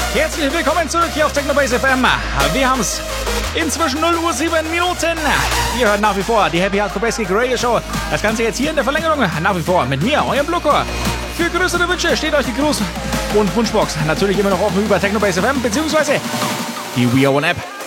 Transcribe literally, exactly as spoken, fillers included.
Herzlich willkommen zurück hier auf Technobase F M. Wir haben es inzwischen null Uhr sieben Minuten. Ihr hört nach wie vor die Happy Hardcore Bass Geek Radio Show. Das Ganze jetzt hier in der Verlängerung nach wie vor mit mir, eurem Blucker. Für größere Wünsche steht euch die Gruß- und Wunschbox natürlich immer noch offen über Technobase F M bzw. die We Own App.